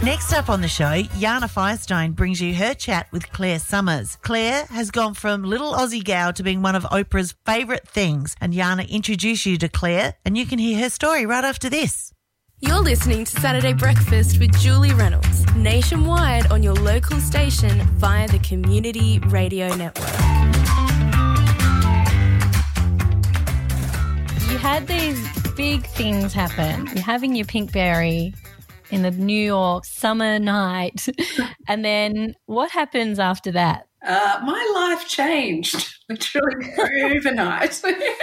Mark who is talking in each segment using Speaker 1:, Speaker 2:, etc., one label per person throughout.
Speaker 1: Next up on the show, Jana Firestein brings you her chat with Claire Summers. Claire has gone from little Aussie gal to being one of Oprah's favourite things, and Jana introduced you to Claire, and you can hear her story right after this.
Speaker 2: You're listening to Saturday Breakfast with Julie Reynolds, nationwide on your local station via the Community Radio Network.
Speaker 3: You had these big things happen. You're having your Pinkberry in the New York summer night. And then what happens after that?
Speaker 4: My life changed literally overnight.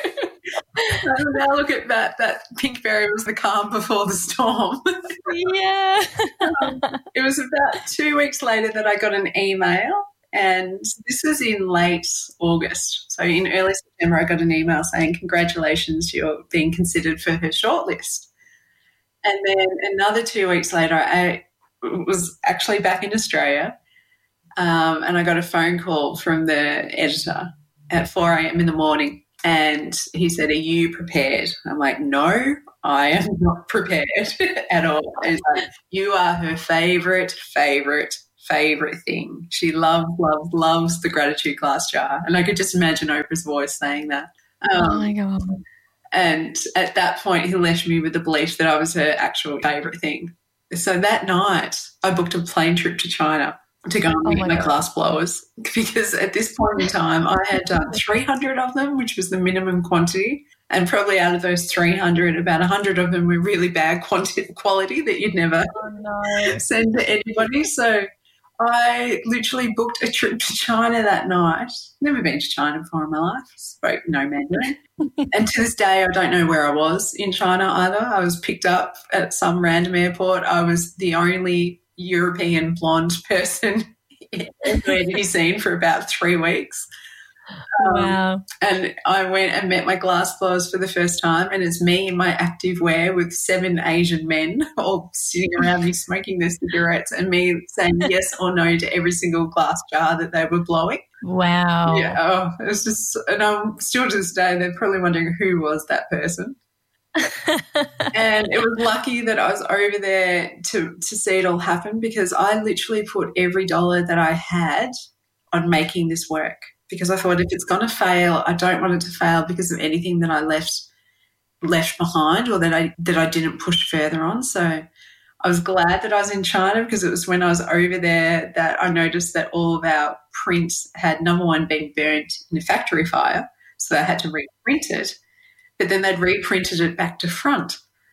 Speaker 4: Now look at that Pinkberry was the calm before the storm.
Speaker 3: Yeah.
Speaker 4: It was about 2 weeks later that I got an email, and this was in late August. So in early September I got an email saying, congratulations, you're being considered for her shortlist. And then another 2 weeks later, I was actually back in Australia, and I got a phone call from the editor at 4 a.m. in the morning, and he said, are you prepared? I'm like, no, I am not prepared at all. And he's like, you are her favourite thing. She loves the gratitude glass jar. And I could just imagine Oprah's voice saying that.
Speaker 3: Oh, my God.
Speaker 4: And at that point, he left me with the belief that I was her actual favourite thing. So that night, I booked a plane trip to China to go and meet my glass blowers, because at this point in time, I had done 300 of them, which was the minimum quantity. And probably out of those 300, about 100 of them were really bad quality that you'd never send to anybody. So I literally booked a trip to China that night. Never been to China before in my life. Spoke no Mandarin. And to this day, I don't know where I was in China either. I was picked up at some random airport. I was the only European blonde person anywhere to be seen for about 3 weeks.
Speaker 3: Wow.
Speaker 4: And I went and met my glass blowers for the first time, and it's me in my active wear with 7 Asian men all sitting around me smoking their cigarettes, and me saying yes or no to every single glass jar that they were blowing.
Speaker 3: Wow.
Speaker 4: Yeah, it was just, and I'm still to this day, they're probably wondering who was that person. And it was lucky that I was over there to see it all happen, because I literally put every dollar that I had on making this work. Because I thought, if it's going to fail, I don't want it to fail because of anything that I left behind, or that I didn't push further on. So I was glad that I was in China, because it was when I was over there that I noticed that all of our prints had, number one, been burnt in a factory fire, so I had to reprint it. But then they'd reprinted it back to front.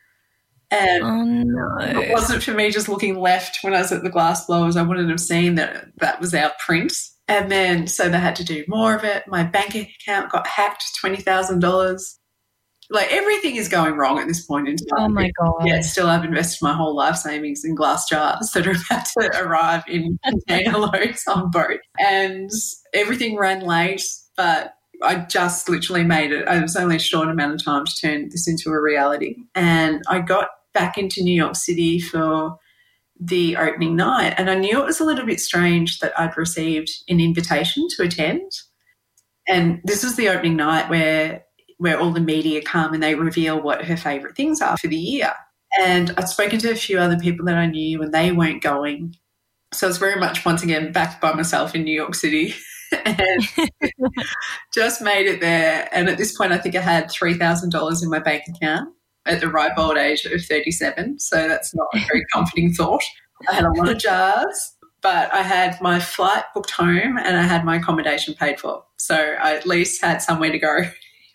Speaker 4: And it wasn't for me just looking left when I was at the glass blowers. I wouldn't have seen that was our print. And then so they had to do more of it. My bank account got hacked, $20,000. Like, everything is going wrong at this point in time.
Speaker 3: Oh, my God.
Speaker 4: Yeah, still I've invested my whole life savings in glass jars that are about to arrive in container loads on boat. And everything ran late, but I just literally made it. It was only a short amount of time to turn this into a reality. And I got back into New York City for the opening night, and I knew it was a little bit strange that I'd received an invitation to attend. And this was the opening night where all the media come and they reveal what her favourite things are for the year. And I'd spoken to a few other people that I knew, and they weren't going. So I was very much, once again, back by myself in New York City and just made it there. And at this point, I think I had $3,000 in my bank account at the ripe old age of 37. So that's not a very comforting thought. I had a lot of jars, but I had my flight booked home and I had my accommodation paid for. So I at least had somewhere to go.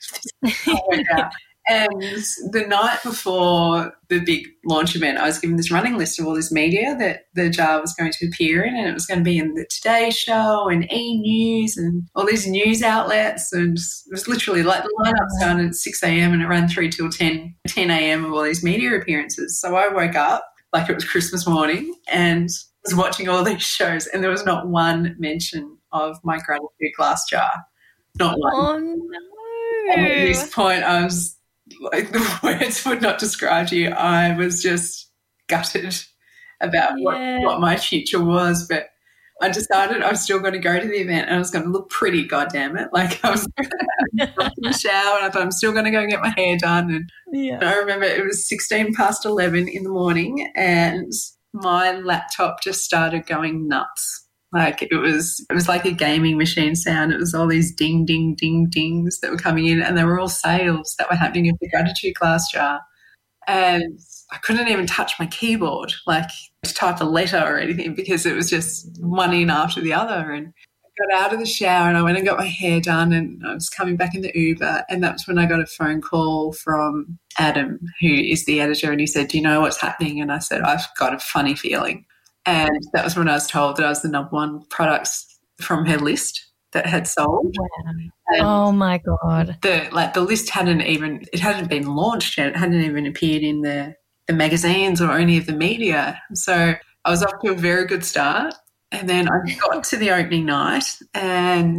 Speaker 4: And the night before the big launch event, I was given this running list of all this media that the jar was going to appear in, and it was going to be in the Today Show and E! News and all these news outlets. And it was literally like the lineup started at 6 a.m. and it ran through till 10 a.m. of all these media appearances. So I woke up like it was Christmas morning and was watching all these shows, and there was not one mention of my gratitude glass jar. Not one.
Speaker 3: Oh, no.
Speaker 4: And at this point, I was like, the words would not describe to you. I was just gutted about what my future was, but I decided I was still going to go to the event and I was going to look pretty, goddammit. Like, I was going to have a shower, and I thought I'm still going to go get my hair done. And I remember it was 11 in the morning, and my laptop just started going nuts. Like it was like a gaming machine sound. It was all these ding, ding, ding, dings that were coming in, and they were all sales that were happening in the gratitude glass jar. And I couldn't even touch my keyboard, like to type a letter or anything, because it was just one in after the other. And I got out of the shower and I went and got my hair done, and I was coming back in the Uber, and that's when I got a phone call from Adam, who is the editor, and he said, "Do you know what's happening?" And I said, "I've got a funny feeling." And that was when I was told that I was the number one products from her list that had sold.
Speaker 3: Wow. Oh my God.
Speaker 4: The list hadn't been launched yet. It hadn't even appeared in the magazines or any of the media. So I was off to a very good start. And then I got to the opening night, and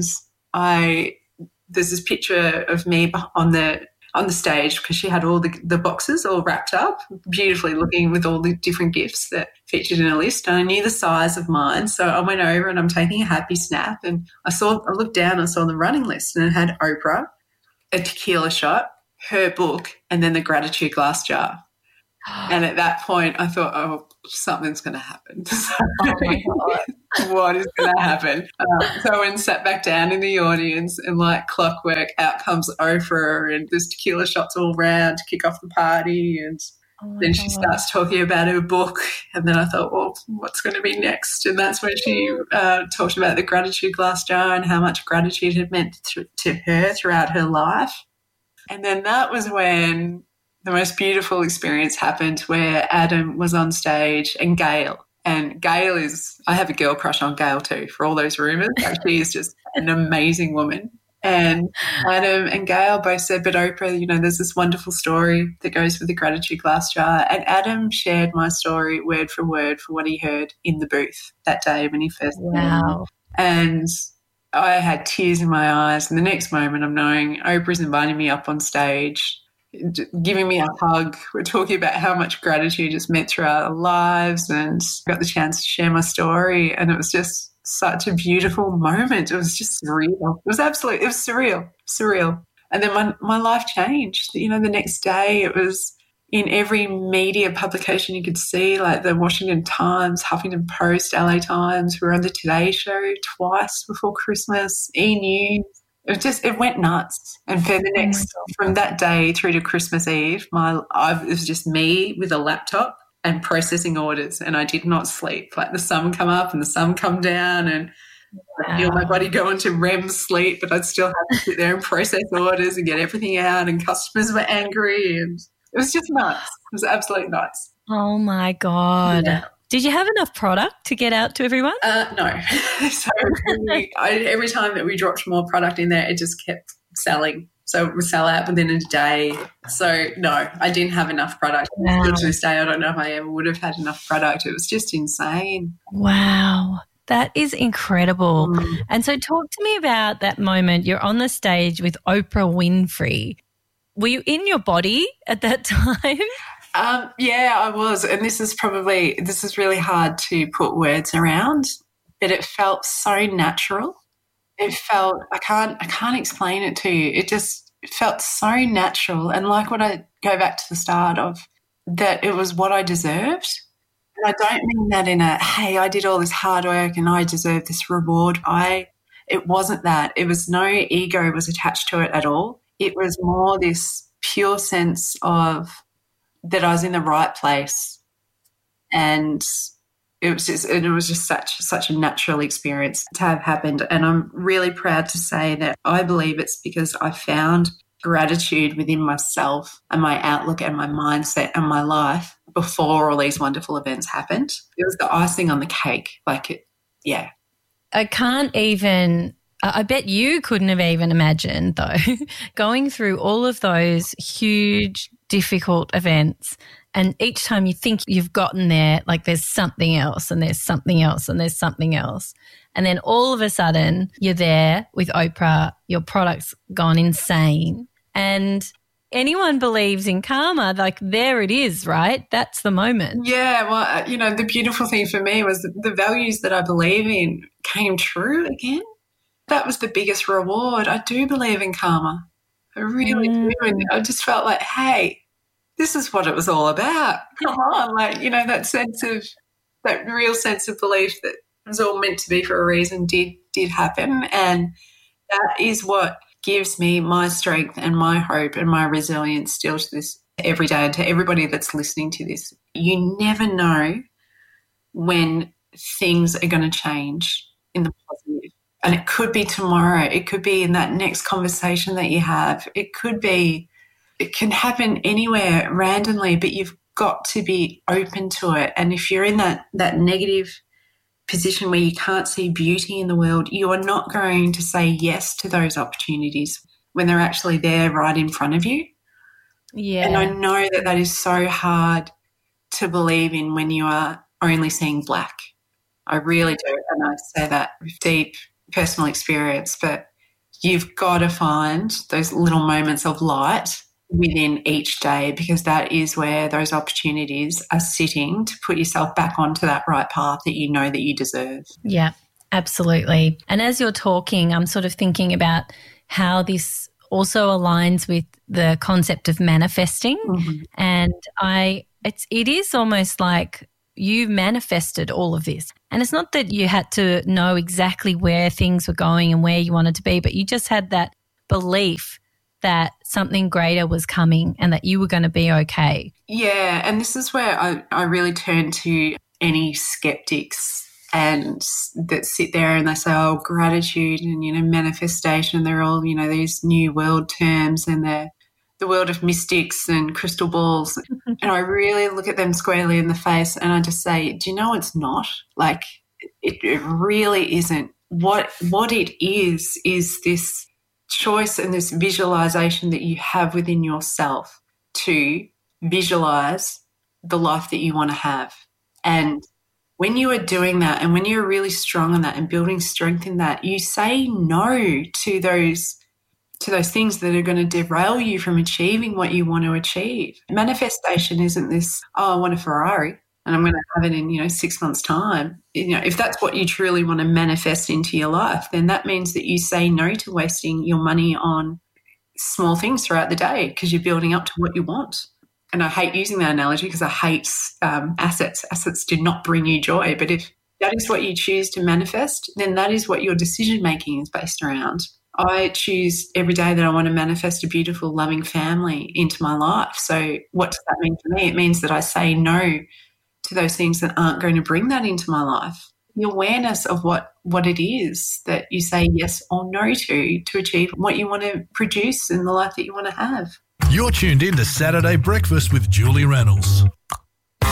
Speaker 4: there's this picture of me on the stage, because she had all the boxes all wrapped up, beautifully looking, with all the different gifts that featured in a list. And I knew the size of mine, so I went over and I'm taking a happy snap, and I looked down and saw the running list, and it had Oprah, a tequila shot, her book, and then the gratitude glass jar. And at that point I thought, oh, something's going to happen.
Speaker 3: Oh my God.
Speaker 4: What is going to happen? So I went and sat back down in the audience, and like clockwork, out comes Oprah, and there's tequila shots all round to kick off the party. And then she starts talking about her book. And then I thought, well, what's going to be next? And that's when she talked about the gratitude glass jar and how much gratitude had meant to her throughout her life. And then that was when the most beautiful experience happened, where Adam was on stage and Gail. And Gail I have a girl crush on Gail too, for all those rumours. She is just an amazing woman. And Adam and Gail both said, but Oprah, there's this wonderful story that goes with the gratitude glass jar. And Adam shared my story word for word for what he heard in the booth that day when he first
Speaker 3: Wow.
Speaker 4: And I had tears in my eyes. And the next moment I'm knowing Oprah's inviting me up on stage, giving me a hug. We're talking about how much gratitude it's meant throughout our lives, and got the chance to share my story, and it was just such a beautiful moment. It was just surreal. It was surreal. And then my life changed. The next day it was in every media publication you could see, like the Washington Times, Huffington Post, LA Times. We were on the Today Show twice before Christmas, E! News. It went nuts. And for the next, from that day through to Christmas Eve, it was just me with a laptop and processing orders, and I did not sleep. Like the sun come up and the sun come down, and I feel my body go into REM sleep, but I'd still have to sit there and process orders and get everything out, and customers were angry, and it was just nuts. It was absolutely nuts.
Speaker 3: Oh my God. Yeah. Did you have enough product to get out to everyone?
Speaker 4: No. So every time that we dropped more product in there, it just kept selling. So it would sell out within a day. So, no, I didn't have enough product.
Speaker 3: Wow.
Speaker 4: To this day, I don't know if I ever would have had enough product. It was just insane.
Speaker 3: Wow. That is incredible. And so talk to me about that moment. You're on the stage with Oprah Winfrey. Were you in your body at that time?
Speaker 4: Yeah, I was. And this is really hard to put words around, but it felt so natural. It felt, I can't explain it to you. It felt so natural. And like what I go back to the start of, that it was what I deserved. And I don't mean that in a, hey, I did all this hard work and I deserve this reward. It wasn't that. It was no ego was attached to it at all. It was more this pure sense of that I was in the right place, and it was just such a natural experience to have happened. And I'm really proud to say that I believe it's because I found gratitude within myself and my outlook and my mindset and my life before all these wonderful events happened. It was the icing on the cake. Yeah.
Speaker 3: I bet you couldn't have even imagined, though, going through all of those huge, difficult events, and each time you think you've gotten there, like there's something else and there's something else and there's something else. And then all of a sudden you're there with Oprah, your product's gone insane. And anyone believes in karma, like there it is, right? That's the moment.
Speaker 4: Yeah, well, the beautiful thing for me was the values that I believe in came true again. That was the biggest reward. I do believe in karma. I really do. And I just felt like, hey, this is what it was all about. Come on, that sense of that real sense of belief that it was all meant to be for a reason did happen. And that is what gives me my strength and my hope and my resilience still to this every day. And to everybody that's listening to this, you never know when things are going to change in the positive. And it could be tomorrow. It could be in that next conversation that you have. It can happen anywhere randomly, but you've got to be open to it. And if you're in that negative position where you can't see beauty in the world, you are not going to say yes to those opportunities when they're actually there right in front of you.
Speaker 3: Yeah.
Speaker 4: And I know that is so hard to believe in when you are only seeing black. I really do. And I say that with deep personal experience, but you've got to find those little moments of light within each day, because that is where those opportunities are sitting to put yourself back onto that right path that you know that you deserve.
Speaker 3: Yeah, absolutely. And as you're talking, I'm sort of thinking about how this also aligns with the concept of manifesting.
Speaker 4: Mm-hmm.
Speaker 3: And it is almost like you manifested all of this. And it's not that you had to know exactly where things were going and where you wanted to be, but you just had that belief that something greater was coming and that you were going to be okay.
Speaker 4: Yeah, and this is where I really turn to any skeptics and that sit there and they say, oh, gratitude and, manifestation, they're all, these new world terms, and they're the world of mystics and crystal balls. And I really look at them squarely in the face and I just say, do you know it's not? Like, it really isn't. What it is this choice and this visualization that you have within yourself to visualize the life that you want to have. And when you are doing that and when you're really strong on that and building strength in that, you say no to those things that are going to derail you from achieving what you want to achieve. Manifestation isn't this, oh, I want a Ferrari and I'm going to have it in, 6 months' time. If that's what you truly want to manifest into your life, then that means that you say no to wasting your money on small things throughout the day because you're building up to what you want. And I hate using that analogy because I hate assets. Assets do not bring you joy. But if that is what you choose to manifest, then that is what your decision-making is based around. I choose every day that I want to manifest a beautiful, loving family into my life. So what does that mean for me? It means that I say no to those things that aren't going to bring that into my life. The awareness of what it is that you say yes or no to achieve what you want to produce in the life that you want to have.
Speaker 5: You're tuned in to Saturday Breakfast with Julie Reynolds.